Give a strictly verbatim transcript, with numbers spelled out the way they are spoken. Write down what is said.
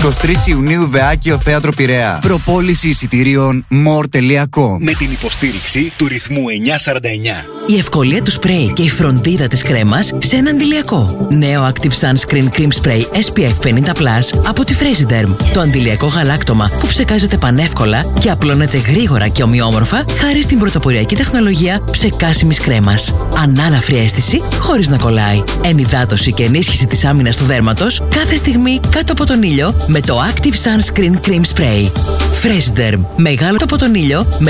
είκοσι τρεις Ιουνίου, Βεάκιο Θέατρο Πειραιά. Προπόληση εισιτηρίων more τελεία com. Με την υποστήριξη του ρυθμού εννιακόσια σαράντα εννιά. Η ευκολία του σπρέι και η φροντίδα της κρέμας σε ένα αντιλιακό. Νέο Active Sunscreen Cream Spray ες πι εφ πενήντα πλας από τη Fraserderm. Το αντιλιακό γαλάκτωμα που ψεκάζεται πανεύκολα και απλώνεται γρήγορα και ομοιόμορφα χάρη στην πρωτοποριακή τεχνολογία ψεκάσιμης κρέμας. Ανάλαφρη αίσθηση χωρίς να κολλάει. Ενυδάτωση και ενίσχυση της άμυνας του δέρματος κάθε στιγμή κάτω από τον ήλιο με το Active Sunscreen Cream Spray. Fraserderm. Μεγάλο από τον ήλιο με